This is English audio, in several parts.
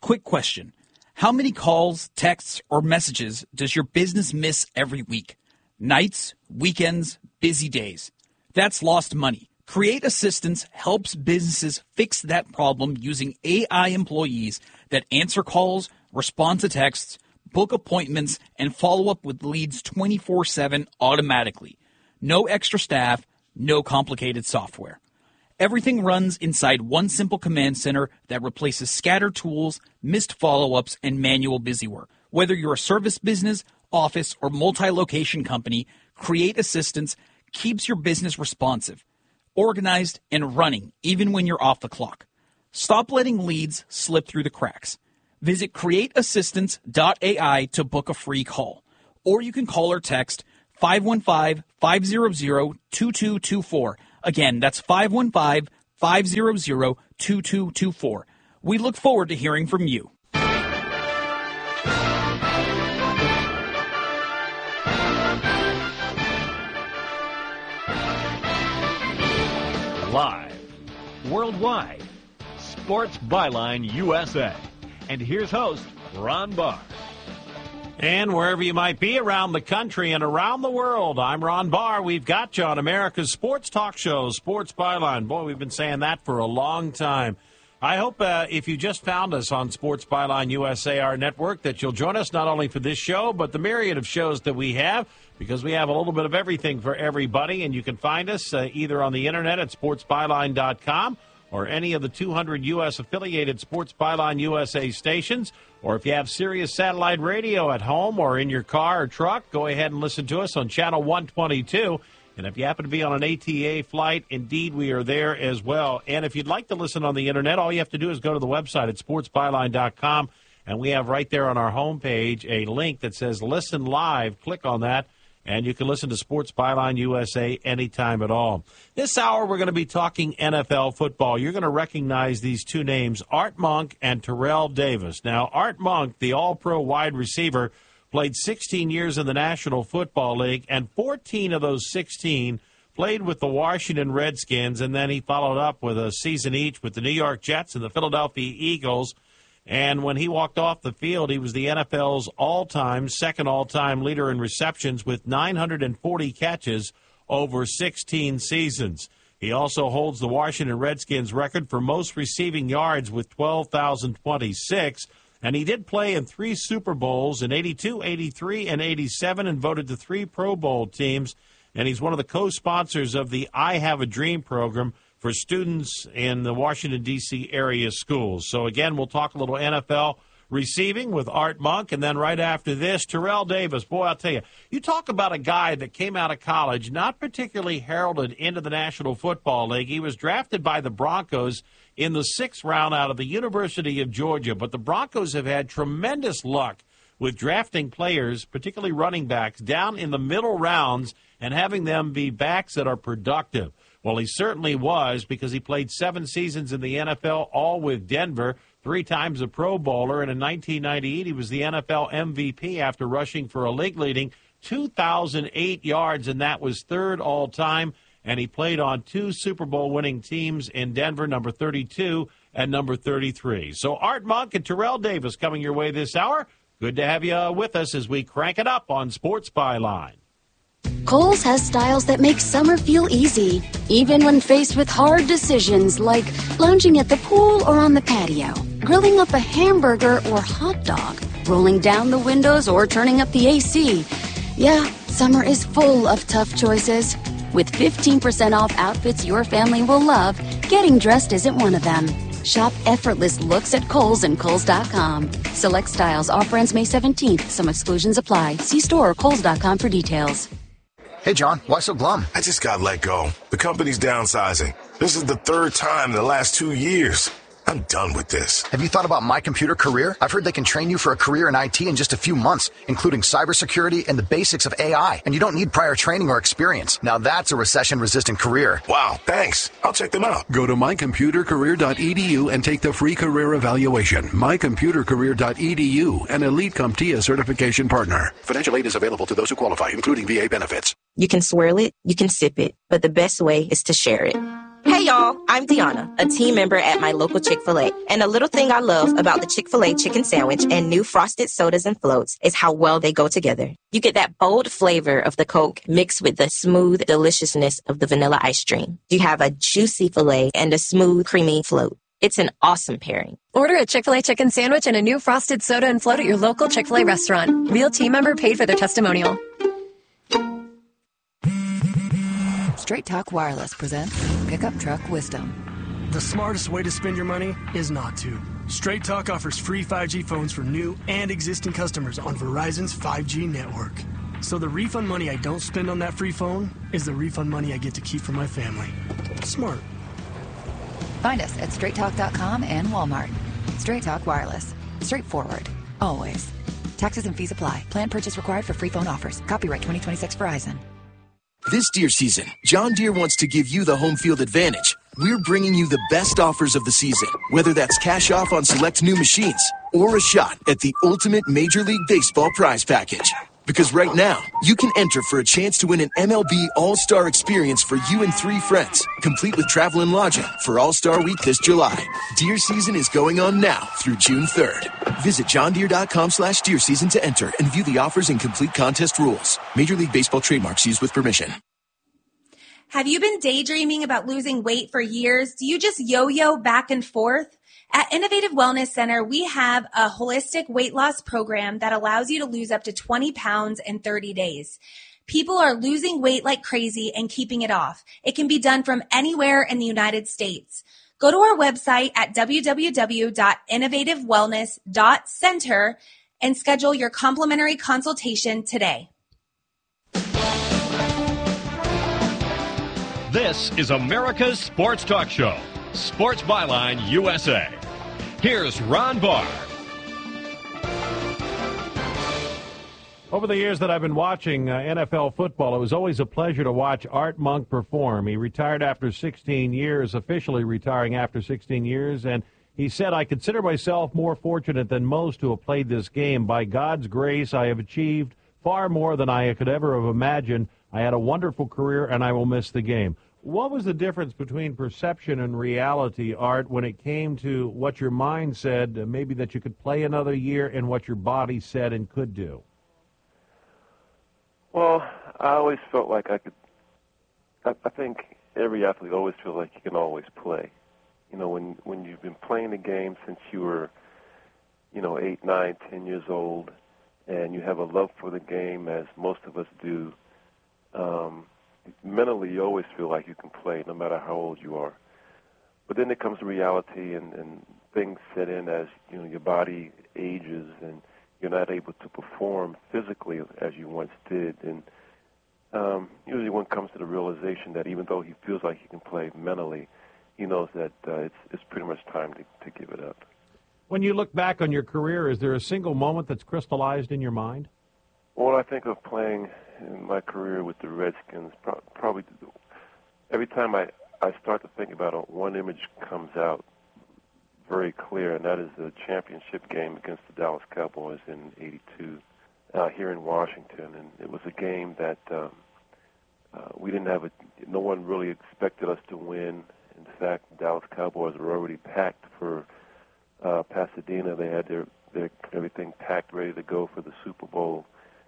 Quick question. How many calls, texts, or messages does your business miss every week? Nights, weekends, busy days. That's lost money. Create Assistance helps businesses fix that problem using AI employees that answer calls, respond to texts, book appointments, and follow up with leads 24/7 automatically. No extra staff, no complicated software. Everything runs inside one simple command center that replaces scattered tools, missed follow-ups, and manual busywork. Whether you're a service business, office, or multi-location company, Create Assistance keeps your business responsive, organized, and running even when you're off the clock. Stop letting leads slip through the cracks. Visit createassistance.ai to book a free call. Or you can call or text 515-500-2224. Again, that's 515-500-2224. We look forward to hearing from you. Live, worldwide, Sports Byline USA. And here's host, Ron Barr. And wherever you might be around the country and around the world, I'm Ron Barr. We've got you on America's sports talk show, Sports Byline. Boy, we've been saying that for a long time. I hope if you just found us on Sports Byline USA, our network, that you'll join us not only for this show, but the myriad of shows that we have, because we have a little bit of everything for everybody. And you can find us either on the internet at sportsbyline.com or any of the 200 U.S. affiliated Sports Byline USA stations. Or if you have Sirius satellite radio at home or in your car or truck, go ahead and listen to us on Channel 122. And if you happen to be on an ATA flight, indeed, we are there as well. And if you'd like to listen on the internet, all you have to do is go to the website at sportsbyline.com. And we have right there on our homepage a link that says Listen Live. Click on that, and you can listen to Sports Byline USA anytime at all. This hour, we're going to be talking NFL football. You're going to recognize these two names, Art Monk and Terrell Davis. Now, Art Monk, the all-pro wide receiver, played 16 years in the National Football League, and 14 of those 16 played with the Washington Redskins, and then he followed up with a season each with the New York Jets and the Philadelphia Eagles. And when he walked off the field, he was the NFL's second all-time leader in receptions with 940 catches over 16 seasons. He also holds the Washington Redskins record for most receiving yards with 12,026. And he did play in 3 Super Bowls in 82, 83, and 87, and voted to 3 Pro Bowl teams. And he's one of the co-sponsors of the I Have a Dream program for students in the Washington, D.C. area schools. So, again, we'll talk a little NFL receiving with Art Monk. And then right after this, Terrell Davis. Boy, I'll tell you, you talk about a guy that came out of college, not particularly heralded into the National Football League. He was drafted by the Broncos in the 6th round out of the University of Georgia. But the Broncos have had tremendous luck with drafting players, particularly running backs, down in the middle rounds and having them be backs that are productive. Well, he certainly was, because he played 7 seasons in the NFL, all with Denver, 3 times a Pro Bowler, and in 1998 he was the NFL MVP after rushing for a league-leading 2,008 yards, and that was 3rd all-time. And he played on 2 Super Bowl winning teams in Denver, number 32 and number 33. So Art Monk and Terrell Davis coming your way this hour. Good to have you with us as we crank it up on Sports Byline. Kohl's has styles that make summer feel easy, even when faced with hard decisions like lounging at the pool or on the patio, grilling up a hamburger or hot dog, rolling down the windows or turning up the AC. Yeah, summer is full of tough choices. With 15% off outfits your family will love, getting dressed isn't one of them. Shop effortless looks at Kohl's and Kohl's.com. Select styles. Offer ends May 17th. Some exclusions apply. See store or Kohl's.com for details. Hey, John, why so glum? I just got let go. The company's downsizing. This is the 3rd time in the last 2 years. I'm done with this. Have you thought about My Computer Career? I've heard they can train you for a career in IT in just a few months, including cybersecurity and the basics of AI. And you don't need prior training or experience. Now that's a recession-resistant career. Wow, thanks. I'll check them out. Go to mycomputercareer.edu and take the free career evaluation. Mycomputercareer.edu, an Elite CompTIA certification partner. Financial aid is available to those who qualify, including VA benefits. You can swirl it, you can sip it, but the best way is to share it. Hey y'all, I'm Deanna, a team member at my local Chick-fil-A. And a little thing I love about the Chick-fil-A chicken sandwich and new frosted sodas and floats is how well they go together. You get that bold flavor of the Coke mixed with the smooth deliciousness of the vanilla ice cream. You have a juicy filet and a smooth, creamy float. It's an awesome pairing. Order a Chick-fil-A chicken sandwich and a new frosted soda and float at your local Chick-fil-A restaurant. Real team member paid for their testimonial. Straight Talk Wireless presents Pickup Truck Wisdom. The smartest way to spend your money is not to. Straight Talk offers free 5G phones for new and existing customers on Verizon's 5G network. So the refund money I don't spend on that free phone is the refund money I get to keep for my family. Smart. Find us at straighttalk.com and Walmart. Straight Talk Wireless. Straightforward. Always. Taxes and fees apply. Plan purchase required for free phone offers. Copyright 2026 Verizon. This deer season, John Deere wants to give you the home field advantage. We're bringing you the best offers of the season, whether that's cash off on select new machines or a shot at the ultimate Major League Baseball prize package. Because right now, you can enter for a chance to win an MLB All-Star experience for you and 3 friends, complete with travel and lodging for All-Star Week this July. Deer season is going on now through June 3rd. Visit johndeere.com/deer season to enter and view the offers and complete contest rules. Major League Baseball trademarks used with permission. Have you been daydreaming about losing weight for years? Do you just yo-yo back and forth? At Innovative Wellness Center, we have a holistic weight loss program that allows you to lose up to 20 pounds in 30 days. People are losing weight like crazy and keeping it off. It can be done from anywhere in the United States. Go to our website at www.innovativewellness.center and schedule your complimentary consultation today. This is America's Sports Talk Show, Sports Byline USA. Here's Ron Barr. Over the years that I've been watching NFL football, it was always a pleasure to watch Art Monk perform. He retired after 16 years, officially retiring after 16 years, and he said, "I consider myself more fortunate than most who have played this game. By God's grace, I have achieved far more than I could ever have imagined. I had a wonderful career, and I will miss the game." What was the difference between perception and reality, Art, when it came to what your mind said, maybe that you could play another year, and what your body said and could do? Well, I always felt like I could. I think every athlete always feels like you can always play. You know, when you've been playing the game since you were, 8, 9, 10 years old, and you have a love for the game, as most of us do, mentally you always feel like you can play no matter how old you are. But then there comes reality, and things set in as your body ages and you're not able to perform physically as you once did. And usually one comes to the realization that even though he feels like he can play mentally, he knows that it's pretty much time to give it up. When you look back on your career, is there a single moment that's crystallized in your mind? Well, I think of playing in my career with the Redskins, probably every time I start to think about it, one image comes out very clear, and that is the championship game against the Dallas Cowboys in '82 here in Washington. And it was a game that we didn't have no one really expected us to win. In fact, the Dallas Cowboys were already packed for Pasadena. They had their everything packed, ready to go for the Super Bowl.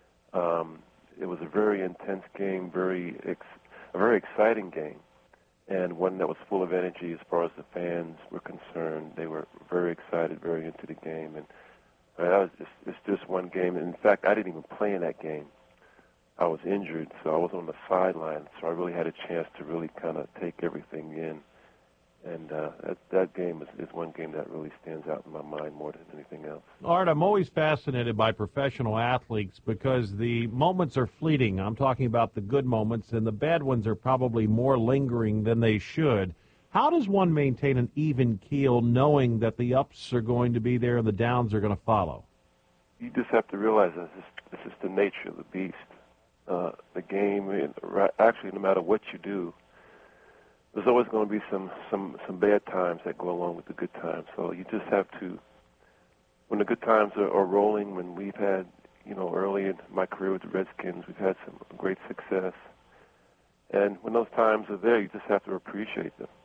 It was a very intense game, a very exciting game, and one that was full of energy as far as the fans were concerned. They were very excited, very into the game, and it's just one game. And in fact, I didn't even play in that game. I was injured, so I was on the sideline, so I really had a chance to really kind of take everything in. And that game is one game that really stands out in my mind more than anything else. Art, I'm always fascinated by professional athletes because the moments are fleeting. I'm talking about the good moments, and the bad ones are probably more lingering than they should. How does one maintain an even keel knowing that the ups are going to be there and the downs are going to follow? You just have to realize that this is the nature of the beast. The game, actually, no matter what you do, there's always going to be some bad times that go along with the good times. So you just have to, when the good times are rolling, when we've had, early in my career with the Redskins, we've had some great success. And when those times are there, you just have to appreciate them.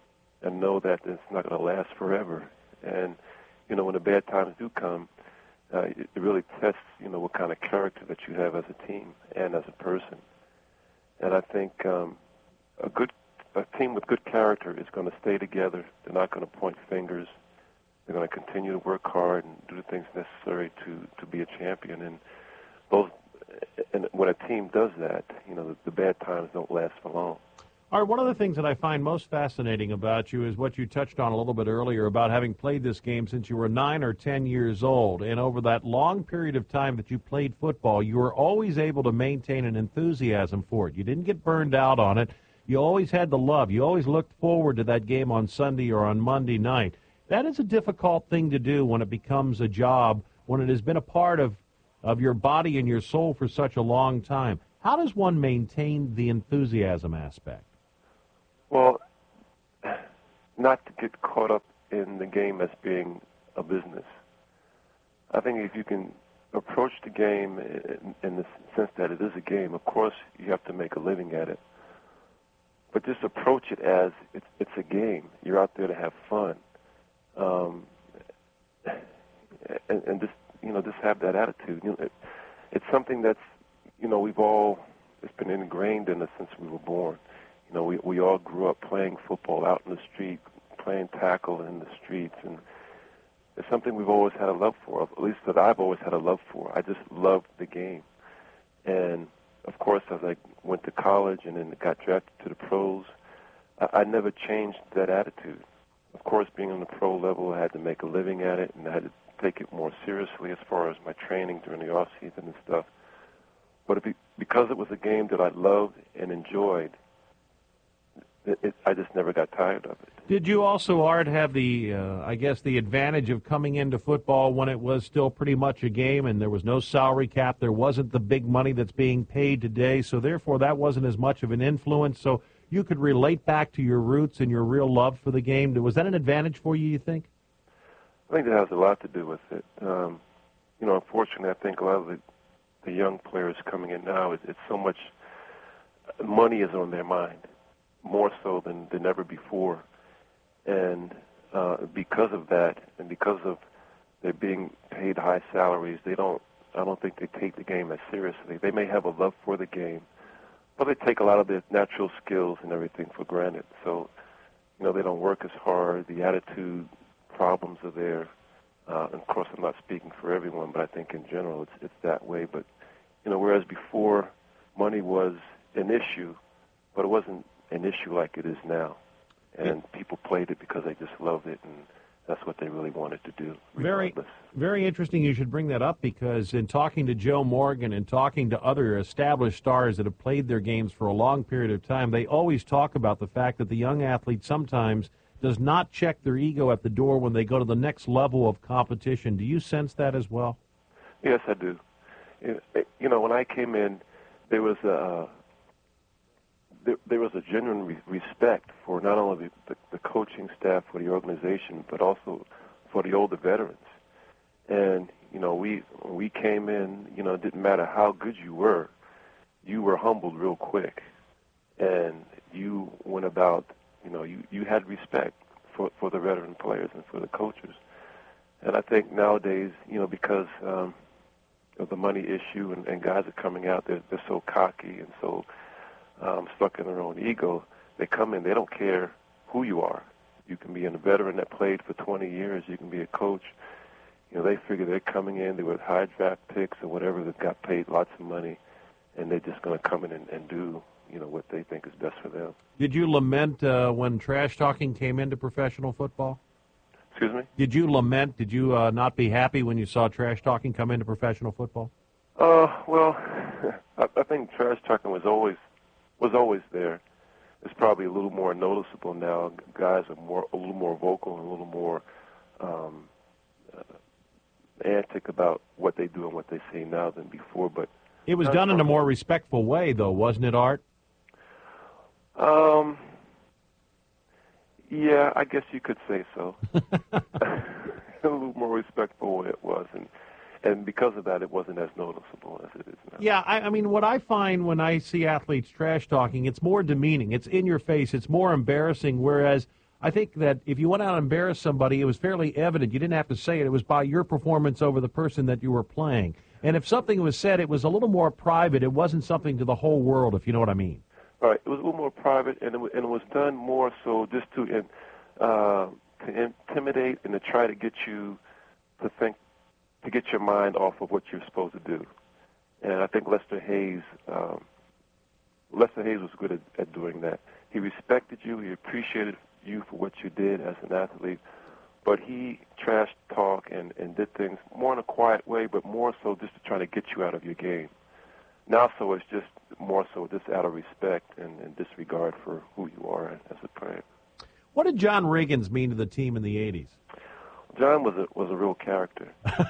and know that it's not going to last forever. And, when the bad times do come, it really tests, what kind of character that you have as a team and as a person. And I think a team with good character is going to stay together. They're not going to point fingers. They're going to continue to work hard and do the things necessary to be a champion. And when a team does that, the bad times don't last for long. All right, one of the things that I find most fascinating about you is what you touched on a little bit earlier about having played this game since you were 9 or 10 years old. And over that long period of time that you played football, you were always able to maintain an enthusiasm for it. You didn't get burned out on it. You always had the love. You always looked forward to that game on Sunday or on Monday night. That is a difficult thing to do when it becomes a job, when it has been a part of your body and your soul for such a long time. How does one maintain the enthusiasm aspect? Well, not to get caught up in the game as being a business. I think if you can approach the game in the sense that it is a game, of course you have to make a living at it. But just approach it as it's a game. You're out there to have fun. And just have that attitude. It's something that's, it's been ingrained in us since we were born. We all grew up playing football out in the street, playing tackle in the streets, and it's something we've always had a love for, at least that I've always had a love for. I just loved the game. And, of course, as I went to college and then got drafted to the pros, I never changed that attitude. Of course, being on the pro level, I had to make a living at it, and I had to take it more seriously as far as my training during the off-season and stuff. But because it was a game that I loved and enjoyed, I just never got tired of it. Did you also, Art, have the advantage of coming into football when it was still pretty much a game and there was no salary cap, there wasn't the big money that's being paid today, so therefore that wasn't as much of an influence, so you could relate back to your roots and your real love for the game? Was that an advantage for you think? I think that has a lot to do with it. Unfortunately, I think a lot of the young players coming in now, it's so much money is on their mind, more so than ever before. And because of that, and because of they're being paid high salaries, I don't think they take the game as seriously. They may have a love for the game, but they take a lot of their natural skills and everything for granted. So, they don't work as hard. The attitude problems are there. And of course, I'm not speaking for everyone, but I think in general it's that way. But, whereas before money was an issue, but it wasn't an issue like it is now. And people played it because they just loved it, and that's what they really wanted to do. Very, very interesting you should bring that up, because in talking to Joe Morgan and talking to other established stars that have played their games for a long period of time, they always talk about the fact that the young athlete sometimes does not check their ego at the door when they go to the next level of competition. Do you sense that as well? Yes, I do. When I came in, there was a genuine respect for not only the coaching staff, for the organization, but also for the older veterans. And, we came in, it didn't matter how good you were humbled real quick. And you went about, you had respect for the veteran players and for the coaches. And I think nowadays, because of the money issue and guys are coming out, they're so cocky and so stuck in their own ego. They come in, they don't care who you are. You can be a veteran that played for 20 years. You can be a coach. They figure they're coming in, they were high draft picks or whatever, that got paid lots of money, and they're just going to come in and do, what they think is best for them. Did you lament when trash talking came into professional football? Excuse me? Did you not be happy when you saw trash talking come into professional football? Well, I think trash talking was always there. It's probably a little more noticeable now. Guys are a little more vocal and a little more antic about what they do and what they say now than before. But it was done in a more respectful way, though, wasn't it, Art? Yeah, I guess you could say so. A little more respectful way it was, and because of that, it wasn't as noticeable as it is now. Yeah, I mean, what I find when I see athletes trash talking, it's more demeaning. It's in your face. It's more embarrassing, whereas I think that if you went out and embarrassed somebody, it was fairly evident. You didn't have to say it. It was by your performance over the person that you were playing. And if something was said, it was a little more private. It wasn't something to the whole world, if you know what I mean. Right. It was a little more private, and it was done more so just to intimidate and to try to get you to think, to get your mind off of what you're supposed to do. And I think Lester Hayes was good at doing that. He respected you. He appreciated you for what you did as an athlete, but he trash talk and did things more in a quiet way, but more so just to try to get you out of your game. Now, so it's just more so just out of respect and disregard for who you are as a player. What did John Riggins mean to the team in the 80s? John was a real character.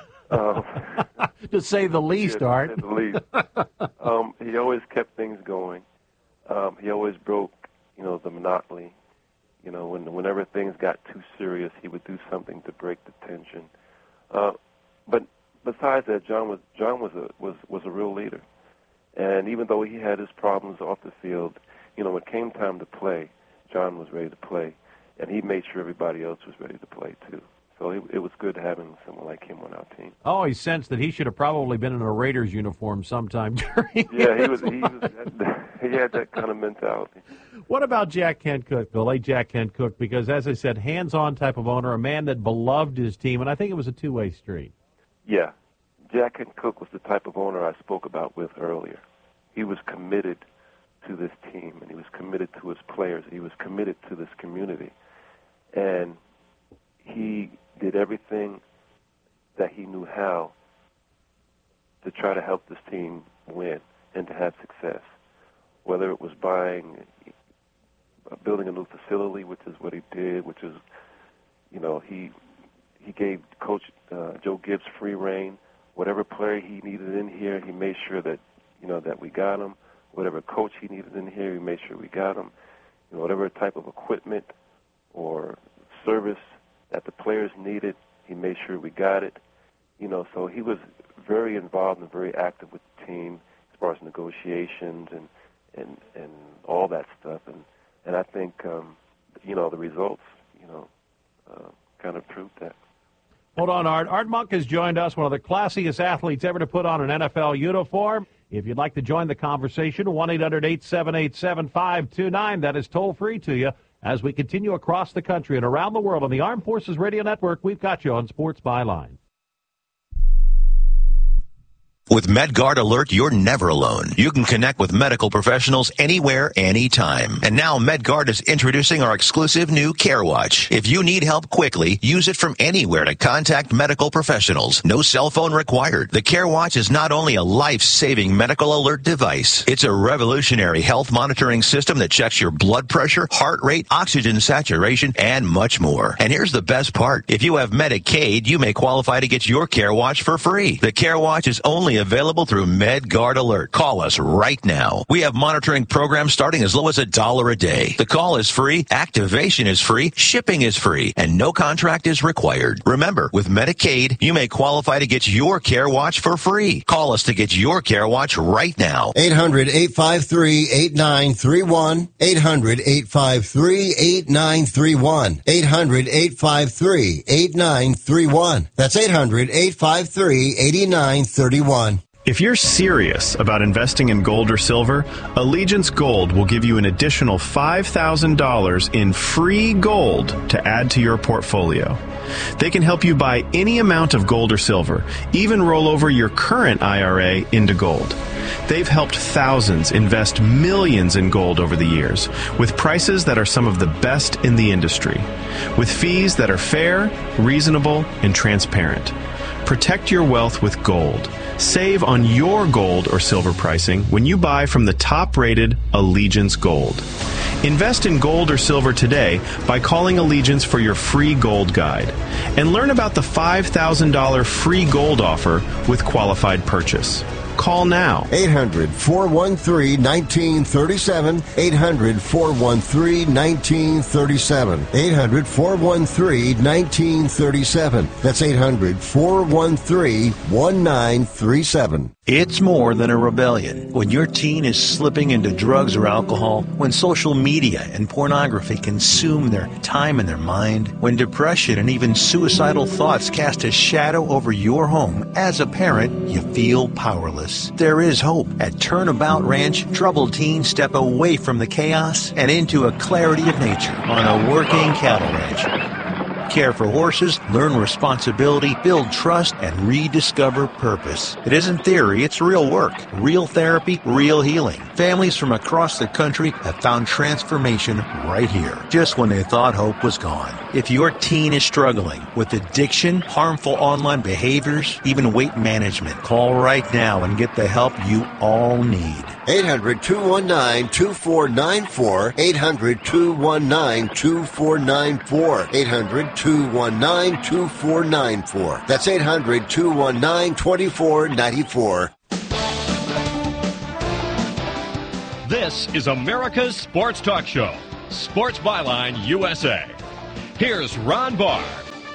To say the least, Art. To say the least. He always kept things going. He always broke, the monotony. Whenever things got too serious, he would do something to break the tension. But besides that, John was a real leader. And even though he had his problems off the field, when it came time to play, John was ready to play, and he made sure everybody else was ready to play too. So it was good having someone like him on our team. I always sensed that he should have probably been in a Raiders uniform sometime during. Yeah, he had that kind of mentality. What about Jack Kent Cooke, the late Jack Kent Cooke? Because, as I said, hands-on type of owner, a man that beloved his team, and I think it was a two-way street. Yeah. Jack Kent Cooke was the type of owner I spoke about with earlier. He was committed to this team, and he was committed to his players. He was committed to this community. And he did everything that he knew how to try to help this team win and to have success, whether it was building a new facility, which is what he did, which is, he gave Coach Joe Gibbs free reign. Whatever player he needed in here, he made sure that, that we got him. Whatever coach he needed in here, he made sure we got him. Whatever type of equipment or service that the players needed, he made sure we got it. So he was very involved and very active with the team as far as negotiations and all that stuff. And I think, the results, kind of proved that. Hold on, Art. Art Monk has joined us, one of the classiest athletes ever to put on an NFL uniform. If you'd like to join the conversation, 1-800-878-7529. That is toll-free to you. As we continue across the country and around the world on the Armed Forces Radio Network, we've got you on Sports Byline. With MedGuard Alert, you're never alone. You can connect with medical professionals anywhere, anytime. And now MedGuard is introducing our exclusive new CareWatch. If you need help quickly, use it from anywhere to contact medical professionals. No cell phone required. The CareWatch is not only a life-saving medical alert device, it's a revolutionary health monitoring system that checks your blood pressure, heart rate, oxygen saturation, and much more. And here's the best part. If you have Medicaid, you may qualify to get your CareWatch for free. The CareWatch is only available through MedGuard Alert. Call us right now. We have monitoring programs starting as low as $1 a day. The call is free, activation is free, shipping is free, and no contract is required. Remember, with Medicaid, you may qualify to get your CareWatch for free. Call us to get your CareWatch right now. 800-853-8931. 800-853-8931. 800-853-8931. That's 800-853-8931. If you're serious about investing in gold or silver, Allegiance Gold will give you an additional $5,000 in free gold to add to your portfolio. They can help you buy any amount of gold or silver, even roll over your current IRA into gold. They've helped thousands invest millions in gold over the years, with prices that are some of the best in the industry, with fees that are fair, reasonable, and transparent. Protect your wealth with gold. Save on your gold or silver pricing when you buy from the top-rated Allegiance Gold. Invest in gold or silver today by calling Allegiance for your free gold guide. And learn about the $5,000 free gold offer with qualified purchase. Call now. 800-413-1937. 800-413-1937. 800-413-1937. That's 800-413-1937. It's more than a rebellion. When your teen is slipping into drugs or alcohol, when social media and pornography consume their time and their mind, when depression and even suicidal thoughts cast a shadow over your home, as a parent, you feel powerless. There is hope. At Turnabout Ranch, troubled teens step away from the chaos and into a clarity of nature on a working cattle ranch. Care for horses, learn responsibility, build trust, and rediscover purpose. It isn't theory, it's real work. Real therapy, real healing. Families from across the country have found transformation right here, just when they thought hope was gone. If your teen is struggling with addiction, harmful online behaviors, even weight management, call right now and get the help you all need. 800-219-2494. 800-219-2494. 800-219-2494. That's 800-219-2494. This is America's Sports Talk Show, Sports Byline USA. Here's Ron Barr.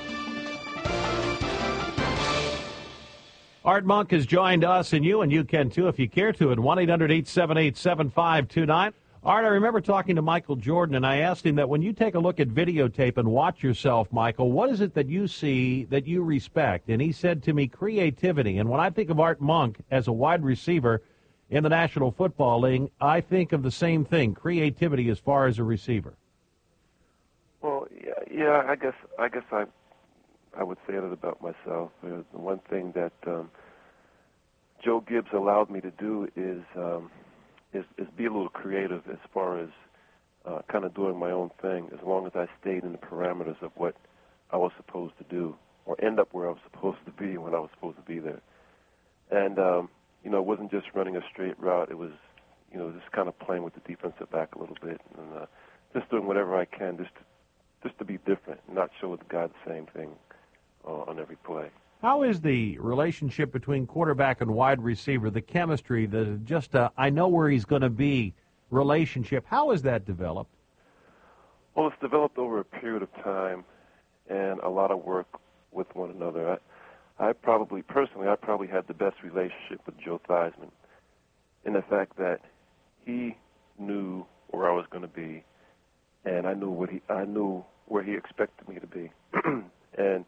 Art Monk has joined us and you can too if you care to at 1-800-878-7529. Art, I remember talking to Michael Jordan, and I asked him that when you take a look at videotape and watch yourself, Michael, what is it that you see that you respect? And he said to me, creativity. And when I think of Art Monk as a wide receiver in the National Football League, I think of the same thing, creativity as far as a receiver. Well, yeah, I guess I would say that about myself. The one thing that Joe Gibbs allowed me to do is be a little creative as far as kind of doing my own thing, as long as I stayed in the parameters of what I was supposed to do, or end up where I was supposed to be when I was supposed to be there. And it wasn't just running a straight route. It was, just kind of playing with the defensive back a little bit, and just doing whatever I can just to be different, and not show the guy the same thing on every play. How is the relationship between quarterback and wide receiver, the chemistry, the just I know where he's going to be relationship, how is that developed? Well, it's developed over a period of time and a lot of work with one another. I probably had the best relationship with Joe Theismann in the fact that he knew where I was going to be, and I knew where he expected me to be. And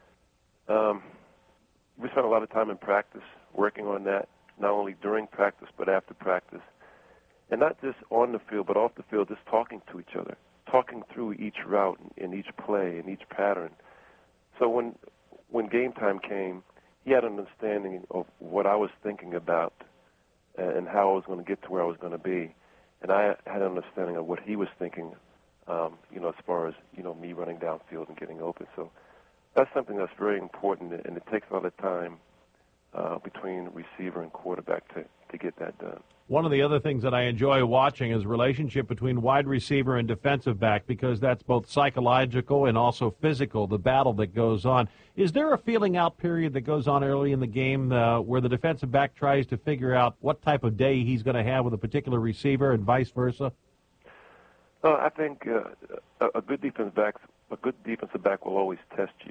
we spent a lot of time in practice working on that, not only during practice but after practice. And not just on the field but off the field, just talking to each other, talking through each route and each play and each pattern. So when game time came, he had an understanding of what I was thinking about and how I was going to get to where I was going to be. And I had an understanding of what he was thinking, as far as, me running downfield and getting open. So that's something that's very important, and it takes a lot of time between receiver and quarterback to get that done. One of the other things that I enjoy watching is relationship between wide receiver and defensive back, because that's both psychological and also physical, the battle that goes on. Is there a feeling out period that goes on early in the game where the defensive back tries to figure out what type of day he's going to have with a particular receiver and vice versa? I think a good defensive back will always test you.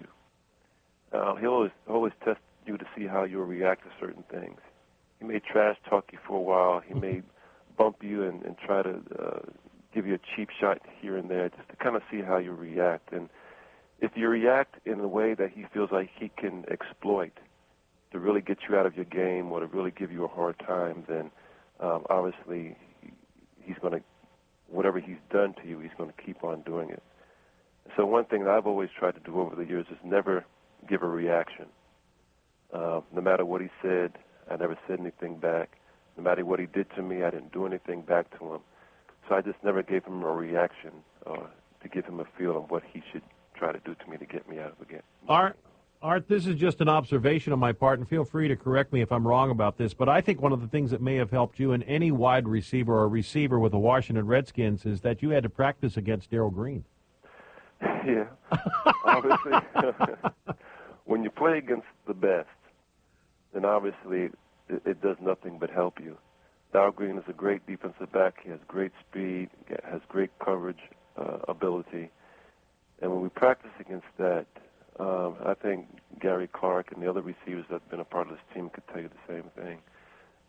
He'll always test you to see how you'll react to certain things. He may trash talk you for a while. He may bump you and try to give you a cheap shot here and there just to kind of see how you react. And if you react in a way that he feels like he can exploit to really get you out of your game or to really give you a hard time, then obviously he's going to, whatever he's done to you, he's going to keep on doing it. So one thing that I've always tried to do over the years is never give a reaction. No matter what he said, I never said anything back. No matter what he did to me, I didn't do anything back to him. So I just never gave him a reaction to give him a feel of what he should try to do to me to get me out of the game. Art, this is just an observation on my part, and feel free to correct me if I'm wrong about this, but I think one of the things that may have helped you in any wide receiver or receiver with the Washington Redskins is that you had to practice against Darryl Green. Yeah. Obviously, when you play against the best, then obviously it does nothing but help you. Darryl Green is a great defensive back. He has great speed, has great coverage ability. And when we practice against that, I think Gary Clark and the other receivers that have been a part of this team could tell you the same thing.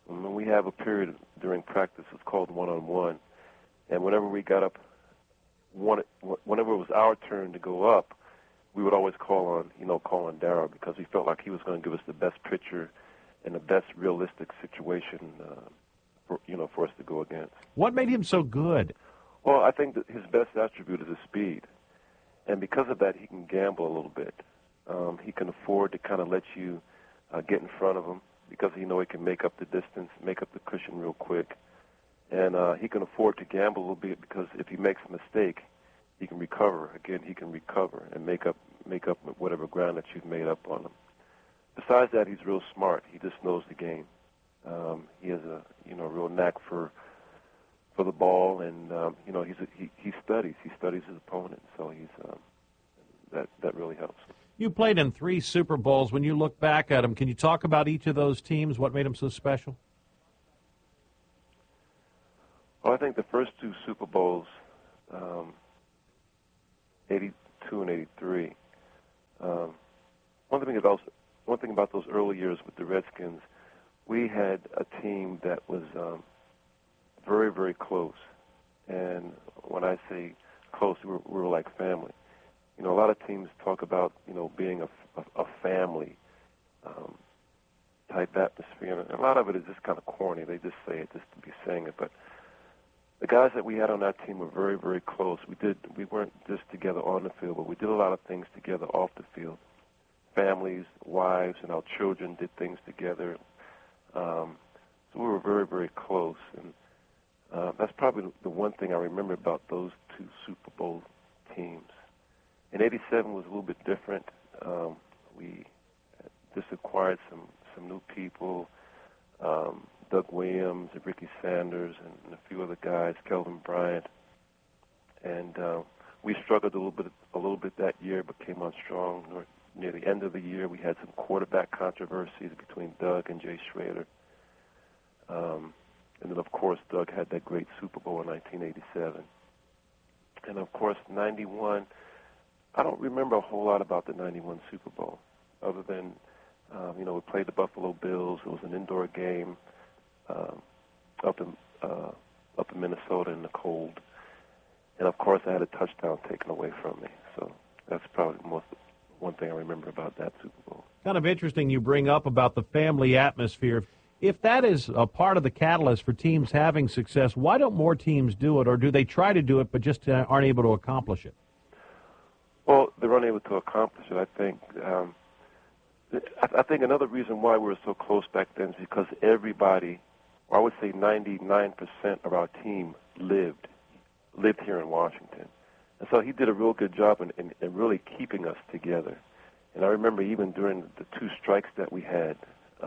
And we have a period during practice. It's called one-on-one. And whenever we got up, whenever it was our turn to go up, we would always call on Darryl, because we felt like he was going to give us the best picture and the best realistic situation for us to go against. What made him so good? Well, I think that his best attribute is his speed. And because of that, he can gamble a little bit. He can afford to kind of let you get in front of him, because he can make up the distance, make up the cushion real quick. And he can afford to gamble a little bit, because if he makes a mistake, he can recover. Again, he can recover and make up whatever ground that you've made up on him. Besides that, he's real smart. He just knows the game. He has a real knack for the ball, and he studies. He studies his opponent, so that really helps. You played in 3 Super Bowls. When you look back at them, can you talk about each of those teams? What made them so special? Well, I think the first 2 Super Bowls, 82 and 83. One thing about those early years with the Redskins, we had a team that was very, very close. And when I say close, we were like family. A lot of teams talk about being a family type atmosphere, and a lot of it is just kind of corny. They just say it just to be saying it, but the guys that we had on that team were very, very close. We weren't just together on the field, but we did a lot of things together off the field. Families, wives, and our children did things together. So we were very, very close. And that's probably the one thing I remember about those 2 Super Bowl teams. In 87 was a little bit different. We just acquired some new people. Doug Williams, Ricky Sanders, and a few other guys, Kelvin Bryant, and we struggled a little bit that year, but came on strong. Near the end of the year, we had some quarterback controversies between Doug and Jay Schrader, and then of course Doug had that great Super Bowl in 1987, and of course 91. I don't remember a whole lot about the 91 Super Bowl, other than we played the Buffalo Bills. It was an indoor game. Up in Minnesota in the cold, and of course I had a touchdown taken away from me. So that's probably one thing I remember about that Super Bowl. Kind of interesting you bring up about the family atmosphere. If that is a part of the catalyst for teams having success, why don't more teams do it, or do they try to do it but just aren't able to accomplish it? Well, they're unable to accomplish it. I think. I think another reason why we were so close back then is because everybody, or I would say 99% of our team lived here in Washington. And so he did a real good job in really keeping us together. And I remember even during the 2 strikes that we had,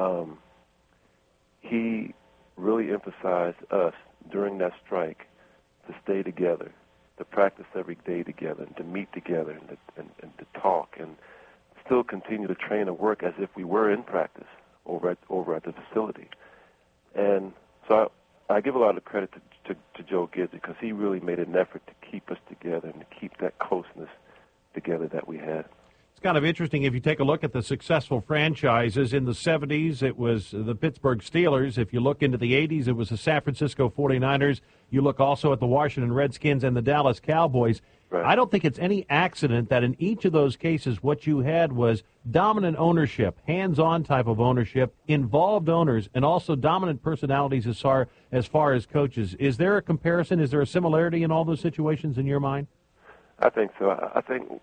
he really emphasized us during that strike to stay together, to practice every day together, and to meet together, and to talk, and still continue to train and work as if we were in practice over at the facility. And so I give a lot of credit to Joe Gibbs, because he really made an effort to keep us together and to keep that closeness together that we had. It's kind of interesting if you take a look at the successful franchises. In the 70s, it was the Pittsburgh Steelers. If you look into the 80s, it was the San Francisco 49ers. You look also at the Washington Redskins and the Dallas Cowboys. Right. I don't think it's any accident that in each of those cases what you had was dominant ownership, hands-on type of ownership, involved owners, and also dominant personalities as far as coaches. Is there a comparison? Is there a similarity in all those situations in your mind? I think so. I think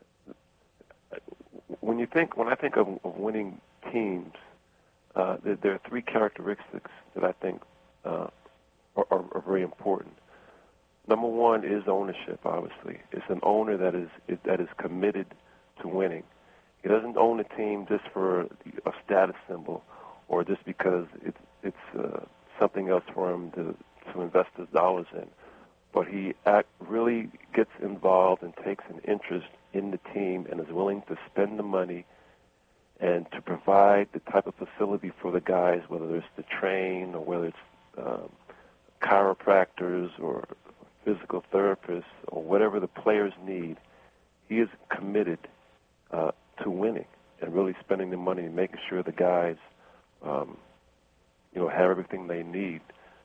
when I think of winning teams, there are 3 characteristics that I think are very important. Number 1 is ownership. Obviously, it's an owner that is committed to winning. He doesn't own a team just for a status symbol, or just because it's something else for him to invest his dollars in. But he really gets involved and takes an interest in the team, and is willing to spend the money and to provide the type of facility for the guys, whether it's to train or whether it's chiropractors or physical therapists or whatever the players need. He is committed to winning and really spending the money and making sure the guys have everything they need,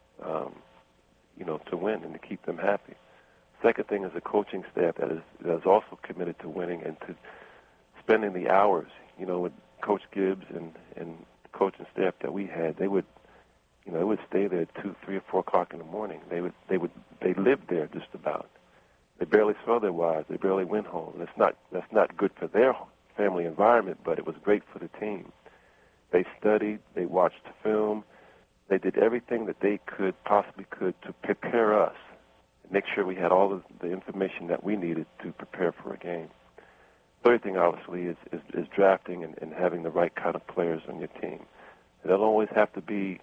to win and to keep them happy. Second thing is a coaching staff that is also committed to winning and to spending the hours. With Coach Gibbs and the coaching staff that we had, they would stay there at 2, 3, or 4 o'clock in the morning. They lived there just about. They barely saw their wives. They barely went home. That's not good for their family environment, but it was great for the team. They studied. They watched film. They did everything that they possibly could to prepare us, make sure we had all of the information that we needed to prepare for a game. Third thing, obviously, is drafting and having the right kind of players on your team. They don't always have to be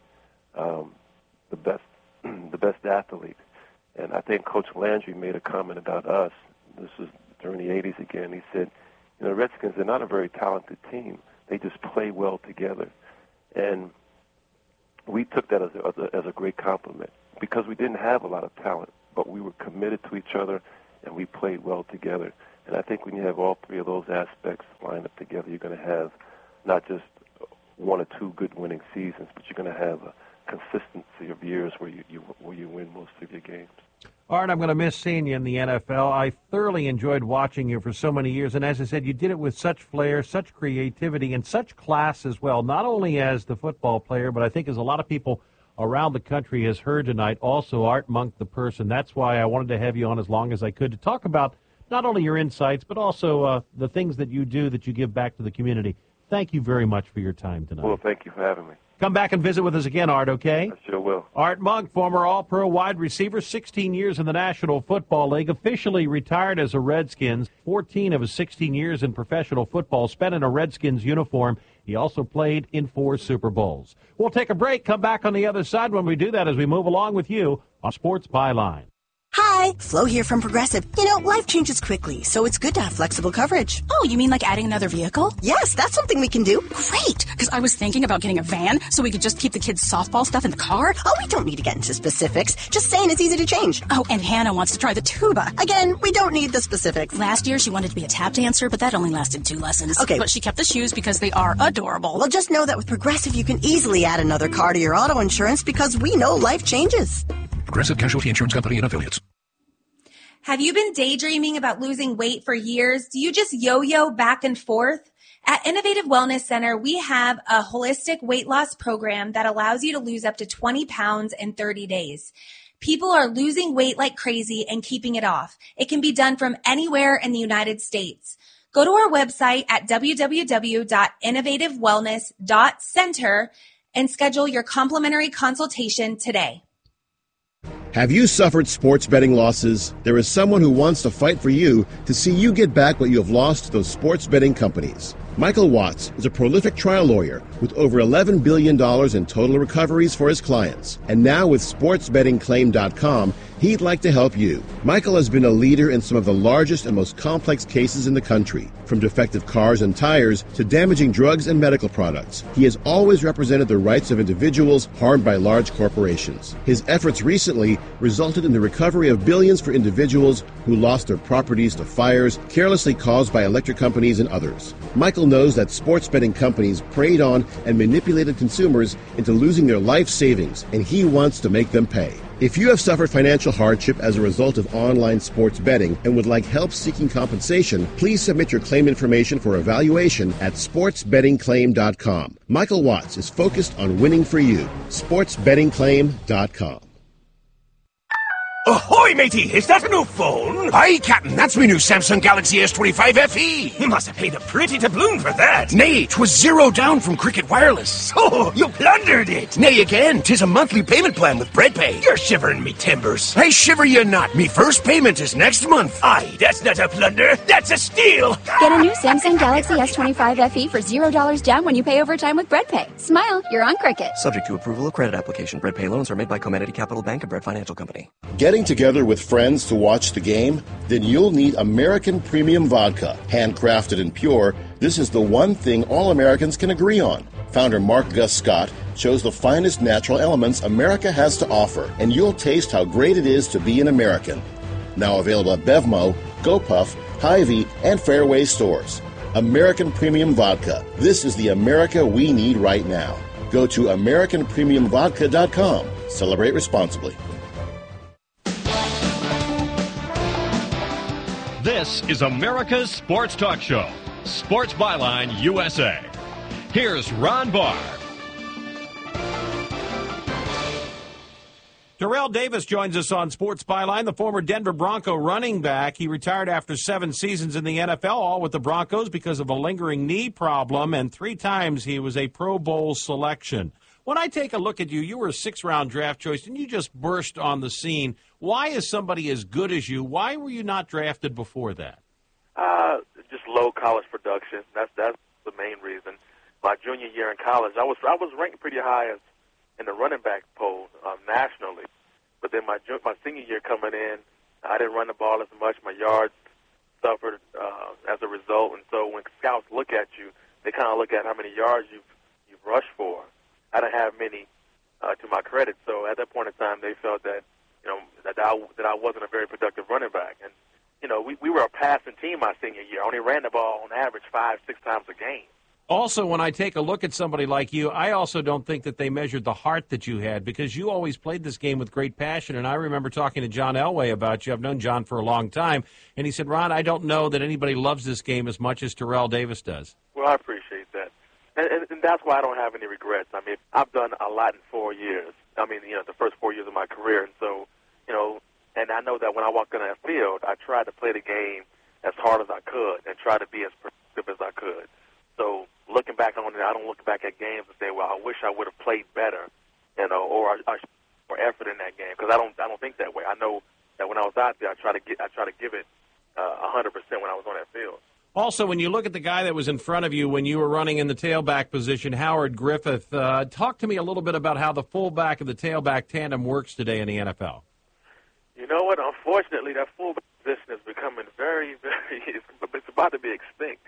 the best athlete. And I think Coach Landry made a comment about us. This was during the 80s again. He said, the Redskins, they're not a very talented team. They just play well together. And we took that as a great compliment because we didn't have a lot of talent, but we were committed to each other and we played well together. And I think when you have all three of those aspects lined up together, you're going to have not just 1 or 2 good winning seasons, but you're going to have a consistency of years where you win most of your games. Art, I'm going to miss seeing you in the NFL. I thoroughly enjoyed watching you for so many years, and as I said, you did it with such flair, such creativity, and such class as well, not only as the football player, but I think as a lot of people around the country has heard tonight, also Art Monk, the person. That's why I wanted to have you on as long as I could to talk about not only your insights, but also the things that you do that you give back to the community. Thank you very much for your time tonight. Well, thank you for having me. Come back and visit with us again, Art, okay? I sure will. Art Monk, former All-Pro wide receiver, 16 years in the National Football League, officially retired as a Redskins, 14 of his 16 years in professional football spent in a Redskins uniform. He also played in 4 Super Bowls. We'll take a break, come back on the other side when we do that as we move along with you on Sports Byline. Hi, Flo here from Progressive. Life changes quickly, so it's good to have flexible coverage. Oh, you mean like adding another vehicle? Yes, that's something we can do. Great, because I was thinking about getting a van so we could just keep the kids' softball stuff in the car. Oh, we don't need to get into specifics. Just saying it's easy to change. Oh, and Hannah wants to try the tuba. Again, we don't need the specifics. Last year, she wanted to be a tap dancer, but that only lasted 2 lessons. Okay. But she kept the shoes because they are adorable. Well, just know that with Progressive, you can easily add another car to your auto insurance because we know life changes. Progressive Casualty Insurance Company and Affiliates. Have you been daydreaming about losing weight for years? Do you just yo-yo back and forth? At Innovative Wellness Center, we have a holistic weight loss program that allows you to lose up to 20 pounds in 30 days. People are losing weight like crazy and keeping it off. It can be done from anywhere in the United States. Go to our website at www.innovativewellness.center and schedule your complimentary consultation today. Have you suffered sports betting losses? There is someone who wants to fight for you to see you get back what you have lost to those sports betting companies. Michael Watts is a prolific trial lawyer with over $11 billion in total recoveries for his clients. And now with SportsBettingClaim.com, he'd like to help you. Michael has been a leader in some of the largest and most complex cases in the country, from defective cars and tires to damaging drugs and medical products. He has always represented the rights of individuals harmed by large corporations. His efforts recently resulted in the recovery of billions for individuals who lost their properties to fires carelessly caused by electric companies and others. Michael knows that sports betting companies preyed on and manipulated consumers into losing their life savings, and he wants to make them pay. If you have suffered financial hardship as a result of online sports betting and would like help seeking compensation, please submit your claim information for evaluation at sportsbettingclaim.com. Michael Watts is focused on winning for you. sportsbettingclaim.com. Ahoy, matey! Is that a new phone? Aye, Captain, that's me new Samsung Galaxy S25 FE. You must have paid a pretty doubloon for that. Nay, 'twas zero down from Cricket Wireless. So, you plundered it. Nay, again, 'tis a monthly payment plan with BreadPay. You're shivering me timbers. I shiver you not. Me first payment is next month. Aye, that's not a plunder. That's a steal. Get a new Samsung Galaxy S25 FE for $0 down when you pay overtime with BreadPay. Smile, you're on Cricket. Subject to approval of credit application. BreadPay loans are made by Comenity Capital Bank and Bread Financial Company. Getting together with friends to watch the game? Then you'll need American Premium Vodka. Handcrafted and pure, this is the one thing all Americans can agree on. Founder Mark Gus Scott chose the finest natural elements America has to offer, and you'll taste how great it is to be an American. Now available at Bevmo, GoPuff, Hy-Vee, and Fairway stores. American Premium Vodka. This is the America we need right now. Go to AmericanPremiumVodka.com. Celebrate responsibly. This is America's Sports Talk Show, Sports Byline USA. Here's Ron Barr. Terrell Davis joins us on Sports Byline, the former Denver Bronco running back. He retired after 7 seasons in the NFL, all with the Broncos because of a lingering knee problem, and 3 times he was a Pro Bowl selection. When I take a look at you, you were a 6th-round draft choice, and you just burst on the scene. Why is somebody as good as you? Why were you not drafted before that? Just low college production. That's the main reason. My junior year in college, I was ranked pretty high in the running back poll nationally. But then my senior year coming in, I didn't run the ball as much. My yards suffered as a result. And so when scouts look at you, they kind of look at how many yards you've rushed for. I didn't have many to my credit. So at that point in time, they felt that that I wasn't a very productive running back. And we were a passing team my senior year. I only ran the ball on average 5-6 times a game. Also, when I take a look at somebody like you, I also don't think that they measured the heart that you had, because you always played this game with great passion. And I remember talking to John Elway about you. I've known John for a long time. And he said, Ron, I don't know that anybody loves this game as much as Terrell Davis does. Well, I appreciate that. And that's why I don't have any regrets. I mean, I've done a lot in 4 years. I mean, the first 4 years of my career. And so, and I know that when I walked in that field, I tried to play the game as hard as I could and try to be as productive as I could. So looking back on it, I don't look back at games and say, well, I wish I would have played better, or more effort in that game, because I don't think that way. I know that when I was out there, I try to give it 100% when I was on that field. Also, when you look at the guy that was in front of you when you were running in the tailback position, Howard Griffith, talk to me a little bit about how the fullback and the tailback tandem works today in the NFL. You know what? Unfortunately, that fullback position is becoming very, very, it's about to be extinct.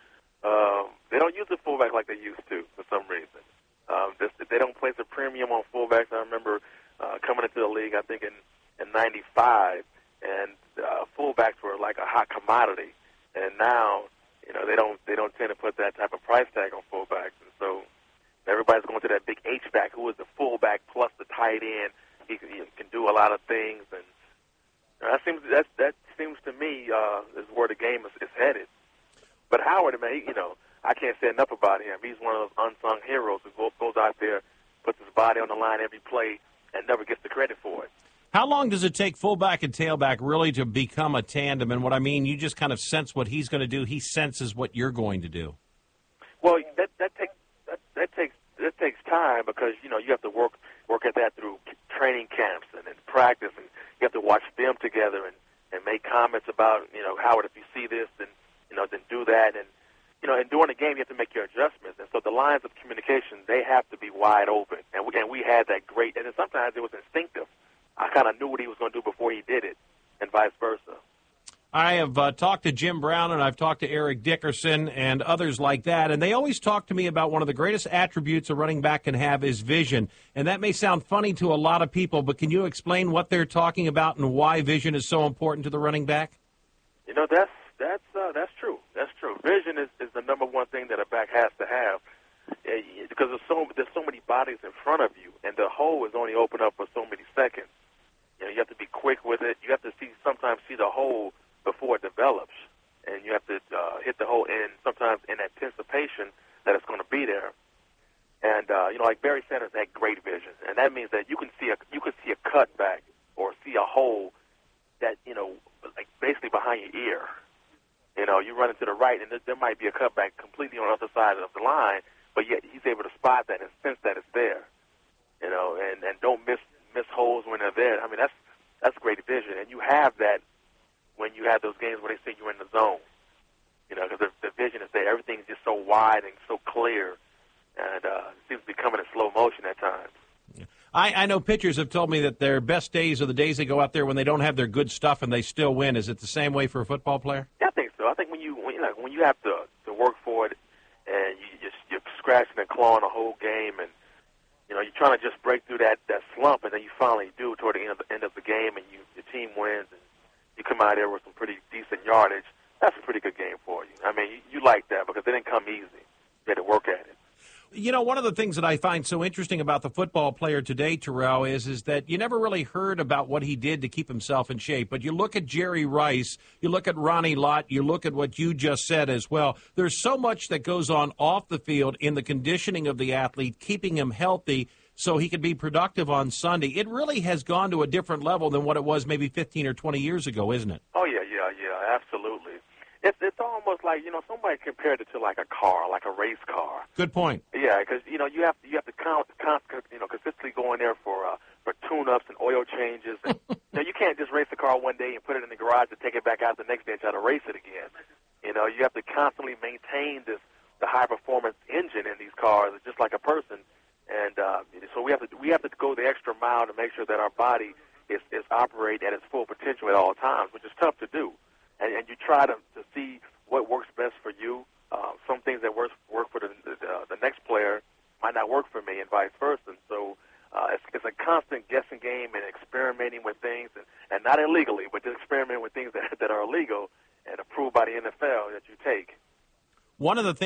They don't use the fullback like they used to for some reason. They don't place a premium on fullbacks. I remember coming into the league, I think in 95, and fullbacks were like a hot commodity. And now, they don't tend to put that type of price tag on fullbacks. And so everybody's going to that big H-back who is the fullback plus the tight end. He can do a lot of things, and that seems to me is where the game is headed. But Howard, man, I can't say enough about him. He's one of those unsung heroes who goes out there, puts his body on the line every play, and never gets the credit for it. How long does it take fullback and tailback really to become a tandem? And what I mean, you just kind of sense what he's going to do. He senses what you're going to do. Well, that takes time, because you have to work at that through training camps and practice, and you have to watch them together and make comments about Howard, if you see this, then then do that, and during the game you have to make your adjustments, and so the lines of communication, they have to be wide open, and we had that great, and then sometimes it was instinctive. I kind of knew what he was going to do before he did it, and vice versa. I have talked to Jim Brown, and I've talked to Eric Dickerson and others like that, and they always talk to me about one of the greatest attributes a running back can have is vision. And that may sound funny to a lot of people, but can you explain what they're talking about and why vision is so important to the running back? That's true. That's true. Vision is the number one thing that a back has to have, because there's so many bodies in front of you, and the hole is only open up for so many seconds. You have to be quick with it. You have to sometimes see the hole before it develops, and you have to hit the hole sometimes in anticipation that it's going to be there. And like Barry Sanders had great vision, and that means that you can see a cutback or see a hole that like basically behind your ear. You run into the right, and there might be a cutback completely on the other side of the line, but yet he's able to spot that and sense that it's there. And don't miss holes when they're there. I mean, that's great vision, and you have that when you have those games where they say you're in the zone. Because the vision is there. Everything's just so wide and so clear, and it seems to be coming in slow motion at times. I know pitchers have told me that their best days are the days they go out there when they don't have their good stuff and they still win. Is it the same way for a football player? Yeah, I think so. I think when you have to work for it, and you're scratching and clawing the whole game, and you're trying to just break through that slump, and then you finally do toward the end of the game, and your team wins, and you come out there with some pretty decent yardage. That's a pretty good game for you. I mean, you like that because it didn't come easy. You had to work at it. You know, one of the things that I find so interesting about the football player today, Terrell, is that you never really heard about what he did to keep himself in shape. But you look at Jerry Rice, you look at Ronnie Lott, you look at what you just said as well. There's so much that goes on off the field in the conditioning of the athlete, keeping him healthy so he can be productive on Sunday. It really has gone to a different level than what it was maybe 15 or 20 years ago, isn't it? Oh, yeah, absolutely. It's almost like, somebody compared it to like a car, like a race car. Good point. Yeah, because, you have to consistently go in there for tune-ups and oil changes. And, you can't just race the car one day and put it in the garage and take it back out the next day and try to race it again. You have to constantly maintain the high-performance engine in these cars, just like a person. And so we have to go the extra mile to make sure that our body is operating at its full potential at all times, which is tough to do. And you try to see what works best for you. Some things that work for the next player might not work for me, and vice versa. And so it's a constant guessing game and experimenting with things, and not illegally, but just experimenting with things that are illegal and approved by the NFL that you take. One of the things